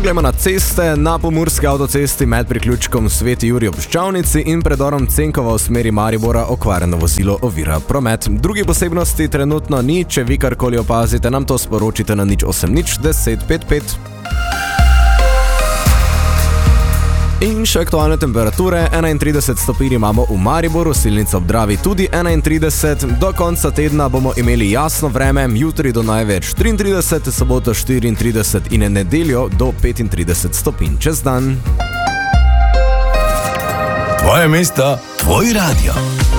poglejmo na ceste. Na pomurski avtocesti med priključkom Sveti Jurij ob Ščavnici in predorom Cenkova v smeri Maribora okvarjeno vozilo ovira promet. Drugi posebnosti trenutno ni, če vi karkoli opazite, nam to sporočite na 080 10 55. In še aktualne temperature, 31 stopinj imamo v Mariboru, Silnica ob Dravi tudi 31, do konca tedna bomo imeli jasno vreme, jutri do največ 33, soboto 34 in nedeljo do 35 stopinj čez dan. Tvoje mesto, tvoj radio.